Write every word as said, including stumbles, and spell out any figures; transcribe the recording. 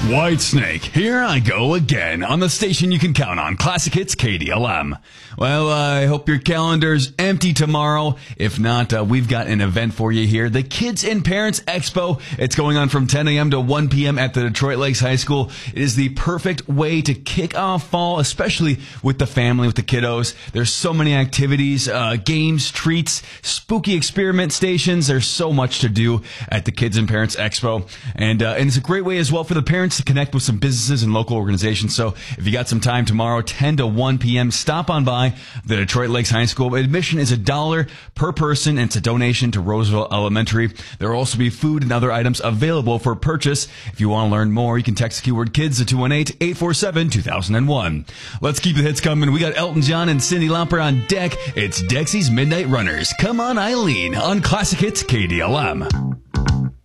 Whitesnake, here I go again on the station you can count on, Classic Hits K D L M. Well, uh, I hope your calendar's empty tomorrow. If not, uh, we've got an event for you here. The Kids and Parents Expo. It's going on from ten a.m. to one p.m. at the Detroit Lakes High School. It is the perfect way to kick off fall, especially with the family, with the kiddos. There's so many activities, uh, games, treats, spooky experiment stations. There's so much to do at the Kids and Parents Expo. And, uh, and it's a great way as well for the parents to connect with some businesses and local organizations. So if you got some time tomorrow, ten to one p.m., stop on by the Detroit Lakes High School. Admission is a dollar per person, and it's a donation to Roseville Elementary. There will also be food and other items available for purchase. If you want to learn more, you can text the keyword KIDS to two one eight, eight four seven, two thousand one. Let's keep the hits coming. We got Elton John and Cyndi Lauper on deck. It's Dexy's Midnight Runners. Come on, Eileen, on Classic Hits K D L M.